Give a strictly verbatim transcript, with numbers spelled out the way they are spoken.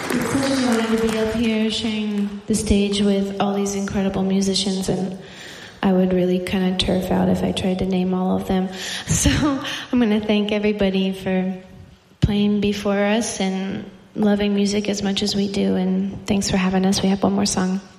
It's such an honor to be up here sharing the stage with all these incredible musicians, and I would really kind of turf out if I tried to name all of them. So I'm going to thank everybody for playing before us and loving music as much as we do, and thanks for having us. We have one more song.